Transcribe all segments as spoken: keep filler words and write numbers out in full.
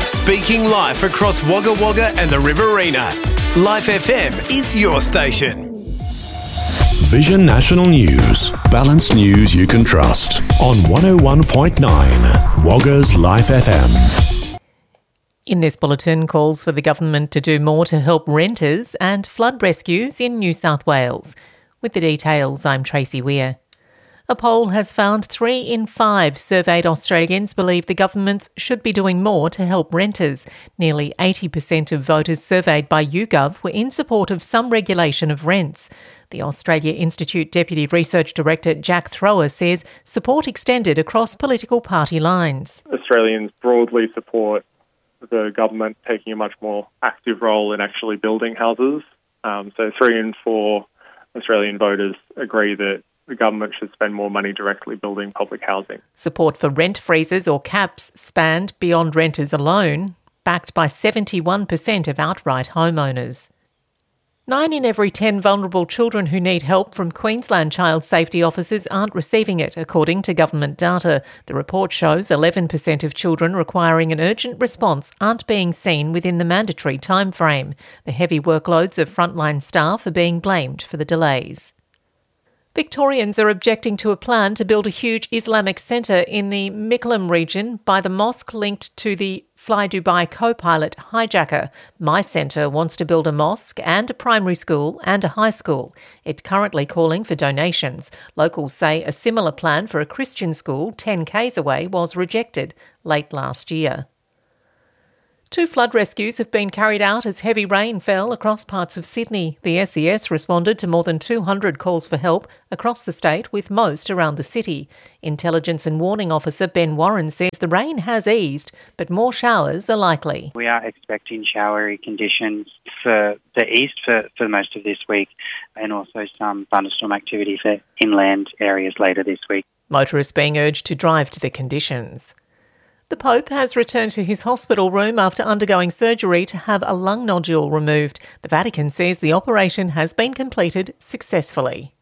Speaking live across Wagga Wagga and the Riverina. Life F M is your station. Vision National News. Balanced news you can trust. On one oh one point nine, Wagga's Life F M. In this bulletin, calls for the government to do more to help renters and flood rescues in New South Wales. With the details, I'm Tracy Weir. A poll has found three in five surveyed Australians believe the governments should be doing more to help renters. Nearly eighty percent of voters surveyed by YouGov were in support of some regulation of rents. The Australia Institute Deputy Research Director Jack Thrower says support extended across political party lines. Australians broadly support the government taking a much more active role in actually building houses. Um, so three in four Australian voters agree that the government should spend more money directly building public housing. Support for rent freezes or caps spanned beyond renters alone, backed by seventy-one percent of outright homeowners. Nine in every ten vulnerable children who need help from Queensland child safety officers aren't receiving it, according to government data. The report shows eleven percent of children requiring an urgent response aren't being seen within the mandatory timeframe. The heavy workloads of frontline staff are being blamed for the delays. Victorians are objecting to a plan to build a huge Islamic centre in the Mickleham region by the mosque linked to the Fly Dubai co-pilot hijacker. My Centre wants to build a mosque and a primary school and a high school. It's currently calling for donations. Locals say a similar plan for a Christian school ten kays away was rejected late last year. Two flood rescues have been carried out as heavy rain fell across parts of Sydney. The S E S responded to more than two hundred calls for help across the state, with most around the city. Intelligence and Warning Officer Ben Warren says the rain has eased, but more showers are likely. We are expecting showery conditions for the east for, for most of this week, and also some thunderstorm activity for inland areas later this week. Motorists being urged to drive to the conditions. The Pope has returned to his hospital room after undergoing surgery to have a lung nodule removed. The Vatican says the operation has been completed successfully.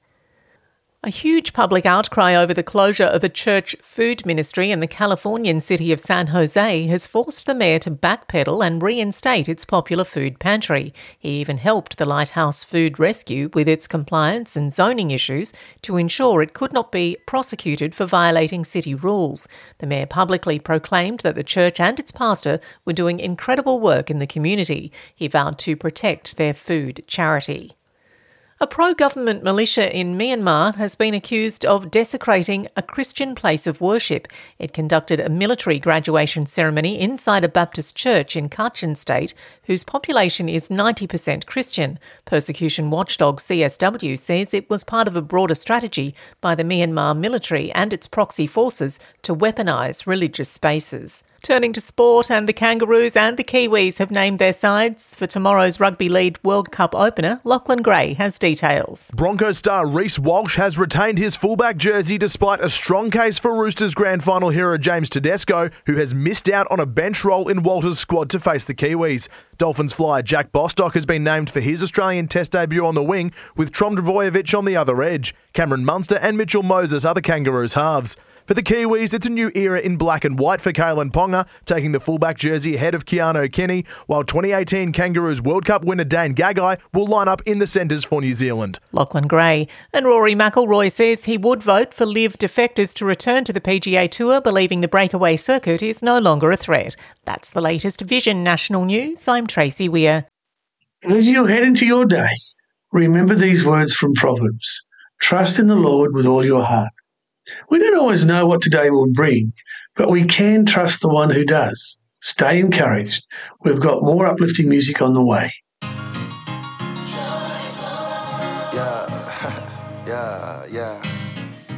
A huge public outcry over the closure of a church food ministry in the Californian city of San Jose has forced the mayor to backpedal and reinstate its popular food pantry. He even helped the Lighthouse Food Rescue with its compliance and zoning issues to ensure it could not be prosecuted for violating city rules. The mayor publicly proclaimed that the church and its pastor were doing incredible work in the community. He vowed to protect their food charity. A pro-government militia in Myanmar has been accused of desecrating a Christian place of worship. It conducted a military graduation ceremony inside a Baptist church in Kachin State, whose population is ninety percent Christian. Persecution watchdog C S W says it was part of a broader strategy by the Myanmar military and its proxy forces to weaponise religious spaces. Turning to sport, and the Kangaroos and the Kiwis have named their sides for tomorrow's Rugby League World Cup opener. Lachlan Gray has details. Broncos star Reece Walsh has retained his fullback jersey despite a strong case for Roosters grand final hero James Tedesco, who has missed out on a bench role in Walter's squad to face the Kiwis. Dolphins flyer Jack Bostock has been named for his Australian Test debut on the wing, with Trom Drvojevic on the other edge. Cameron Munster and Mitchell Moses are the Kangaroos halves. For the Kiwis, it's a new era in black and white for Kalen Ponga, taking the fullback jersey ahead of Keanu Kenny, while twenty eighteen Kangaroos World Cup winner Dane Gagai will line up in the centres for New Zealand. Lachlan Gray. And Rory McIlroy says he would vote for Live defectors to return to the P G A Tour, believing the breakaway circuit is no longer a threat. That's the latest Vision National News. I'm Tracy Weir. As you head into your day, remember these words from Proverbs. Trust in the Lord with all your heart. We don't always know what today will bring, but we can trust the one who does. Stay encouraged. We've got more uplifting music on the way.